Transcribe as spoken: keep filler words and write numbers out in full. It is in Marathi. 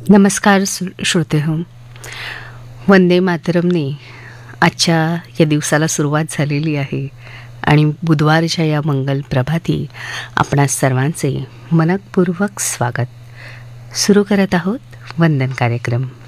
नमस्कार श्रो- श्रोते हो. वंदे मातरमने आजच्या या दिवसाला सुरुवात झालेली आहे आणि बुधवारच्या या मंगल प्रभाती आपणा सर्वांचे मनपूर्वक स्वागत. सुरू करत आहोत वंदन कार्यक्रम.